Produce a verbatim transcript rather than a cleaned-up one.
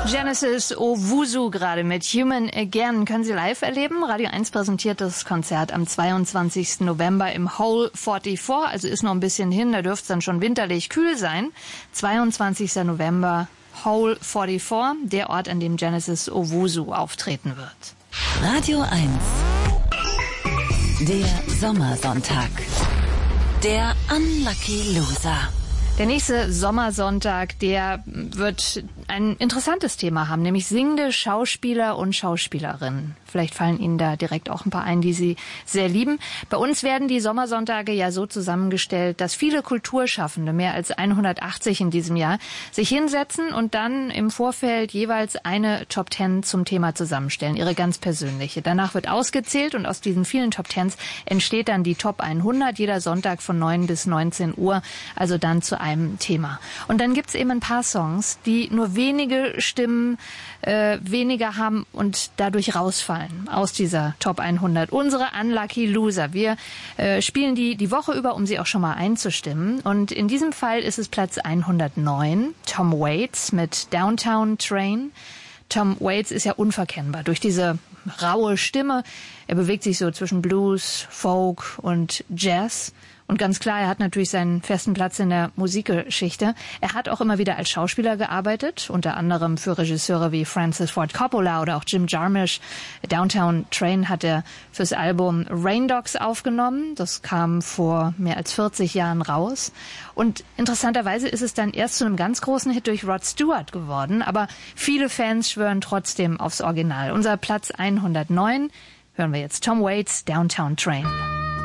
Genesis Owusu gerade mit Human Again. Können Sie live erleben. Radio eins präsentiert das Konzert am zweiundzwanzigsten November im Hole vierundvierzig. Also ist noch ein bisschen hin, da dürfte es dann schon winterlich kühl sein. zweiundzwanzigsten November, Hole vierundvierzig, der Ort, an dem Genesis Owusu auftreten wird. Radio eins. Der Sommersonntag. Der Unlucky Loser. Der nächste Sommersonntag, der wird ein interessantes Thema haben, nämlich singende Schauspieler und Schauspielerinnen. Vielleicht fallen Ihnen da direkt auch ein paar ein, die Sie sehr lieben. Bei uns werden die Sommersonntage ja so zusammengestellt, dass viele Kulturschaffende, mehr als hundertachtzig in diesem Jahr, sich hinsetzen und dann im Vorfeld jeweils eine Top Ten zum Thema zusammenstellen, ihre ganz persönliche. Danach wird ausgezählt und aus diesen vielen Top Tens entsteht dann die Top hundert, jeder Sonntag von neun bis neunzehn Uhr, also dann zu einem Thema. Und dann gibt's eben ein paar Songs, die nur wenige Stimmen äh, weniger haben und dadurch rausfallen aus dieser Top hundert. Unsere Unlucky Loser. Wir äh, spielen die die Woche über, um sie auch schon mal einzustimmen. Und in diesem Fall ist es Platz hundertneun, Tom Waits mit Downtown Train. Tom Waits ist ja unverkennbar durch diese raue Stimme. Er bewegt sich so zwischen Blues, Folk und Jazz. Und ganz klar, er hat natürlich seinen festen Platz in der Musikgeschichte. Er hat auch immer wieder als Schauspieler gearbeitet, unter anderem für Regisseure wie Francis Ford Coppola oder auch Jim Jarmusch. Downtown Train hat er fürs Album Rain Dogs aufgenommen. Das kam vor mehr als vierzig Jahren raus. Und interessanterweise ist es dann erst zu einem ganz großen Hit durch Rod Stewart geworden. Aber viele Fans schwören trotzdem aufs Original. Unser Platz hundertneun hören wir jetzt Tom Waits, Downtown Train.